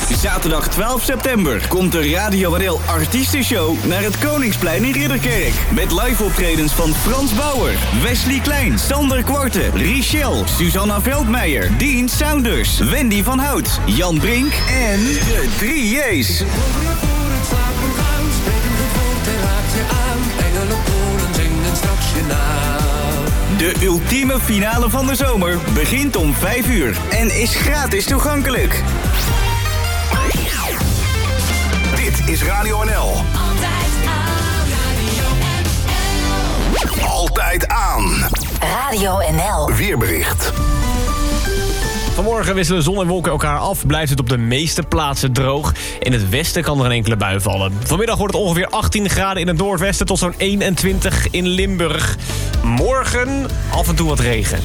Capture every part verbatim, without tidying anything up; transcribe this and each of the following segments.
Zaterdag twaalf september komt de Radio N L Artiestenshow naar het Koningsplein in Ridderkerk. Met live optredens van Frans Bauer, Wesley Klein, Sander Kwarte, Richelle, Susanna Veldmeijer, Dean Saunders, Wendy van Hout, Jan Brink en de drie J's. De ultieme finale van de zomer begint om vijf uur en is gratis toegankelijk. Dit is Radio N L. Altijd aan. Radio N L. Altijd aan. Radio N L. Weerbericht. Vanmorgen wisselen zon en wolken elkaar af. Blijft het op de meeste plaatsen droog. In het westen kan er een enkele bui vallen. Vanmiddag wordt het ongeveer achttien graden in het noordwesten tot zo'n eenentwintig in Limburg. Morgen af en toe wat regen.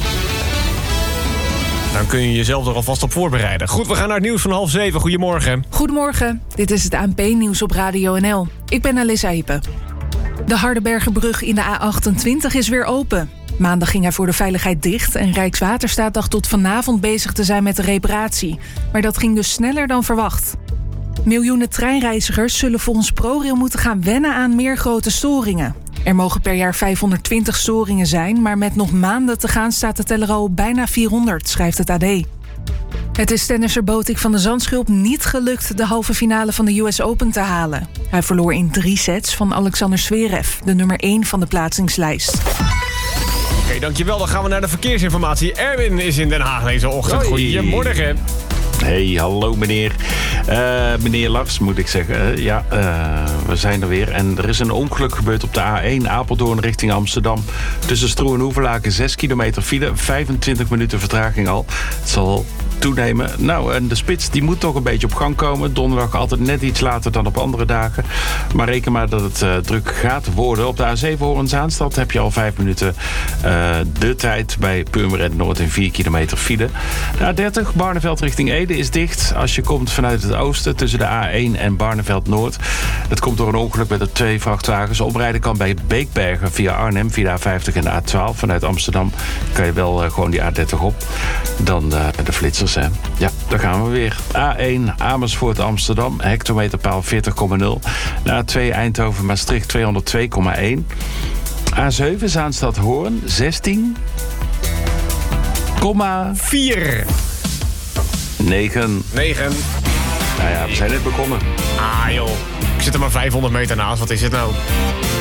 Dan kun je jezelf er alvast op voorbereiden. Goed, we gaan naar het nieuws van half zeven. Goedemorgen. Goedemorgen, dit is het A N P-nieuws op Radio N L. Ik ben Alissa Hippe. De Hardenbergenbrug in de A achtentwintig is weer open. Maandag ging hij voor de veiligheid dicht en Rijkswaterstaat dacht tot vanavond bezig te zijn met de reparatie. Maar dat ging dus sneller dan verwacht. Miljoenen treinreizigers zullen volgens ProRail moeten gaan wennen aan meer grote storingen. Er mogen per jaar vijfhonderdtwintig storingen zijn, maar met nog maanden te gaan staat de teller al op bijna vierhonderd, schrijft het A D. Het is tennisser Botik van de Zandschulp niet gelukt de halve finale van de U S Open te halen. Hij verloor in drie sets van Alexander Zverev, de nummer één van de plaatsingslijst. Oké, okay, dankjewel. Dan gaan we naar de verkeersinformatie. Erwin is in Den Haag deze ochtend. Goedemorgen. Hey, hallo meneer. Uh, meneer Lars, moet ik zeggen. Uh, ja, uh, we zijn er weer. En er is een ongeluk gebeurd op de A één Apeldoorn richting Amsterdam. Tussen Stroe en Hoevelaken, zes kilometer file. vijfentwintig minuten vertraging al. Het zal toenemen. Nou, en de spits die moet toch een beetje op gang komen. Donderdag altijd net iets later dan op andere dagen. Maar reken maar dat het uh, druk gaat worden. Op de A zeven Hoorn-Zaanstad heb je al vijf minuten uh, de tijd bij Purmerend Noord in vier kilometer file. De A dertig Barneveld richting Ede is dicht als je komt vanuit het oosten tussen de A één en Barneveld Noord. Dat komt door een ongeluk met de twee vrachtwagens. Oprijden kan bij Beekbergen via Arnhem, via de A vijftig en de A twaalf. Vanuit Amsterdam kan je wel uh, gewoon die A dertig op. Dan uh, de flitsers. Hè. Ja, daar gaan we weer. A één Amersfoort Amsterdam, hectometerpaal veertig komma nul. De A twee Eindhoven Maastricht tweehonderdtwee komma één. A zeven Zaanstad Hoorn zestien komma vier. negen. negen. Nou ja, we zijn net begonnen. Ah joh, ik zit er maar vijfhonderd meter naast. Wat is het nou?